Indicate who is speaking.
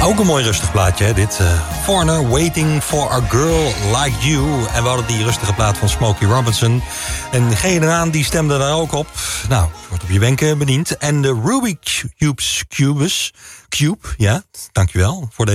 Speaker 1: Ook een mooi rustig plaatje, hè, dit. Foreigner, Waiting for a Girl Like You. En we hadden die rustige plaat van Smokey Robinson. En degene eraan, die stemde daar ook op. Nou, wordt op je wenken bediend. En de Rubik's Cube, ja, dankjewel voor deze.